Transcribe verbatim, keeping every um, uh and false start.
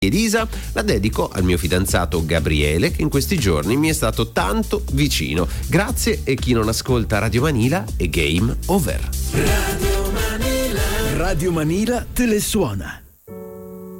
Elisa la dedico al mio fidanzato Gabriele, che in questi giorni mi è stato tanto vicino. Grazie, e chi non ascolta Radio Manila è game over. Radio Manila, Radio Manila te le suona.